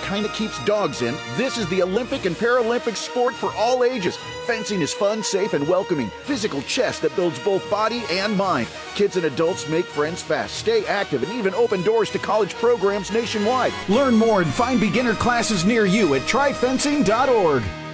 kind that keeps dogs in, this is the Olympic and Paralympic sport for all ages. Fencing is fun, safe, and welcoming. Physical chess that builds both body and mind. Kids and adults make friends fast, stay active, and even open doors to college programs nationwide. Learn more and find beginner classes near you at tryfencing.org.